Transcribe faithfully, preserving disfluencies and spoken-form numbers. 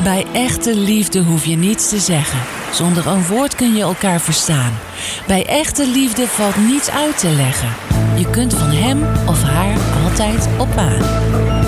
Bij echte liefde hoef je niets te zeggen. Zonder een woord kun je elkaar verstaan. Bij echte liefde valt niets uit te leggen. Je kunt van hem of haar altijd op aan.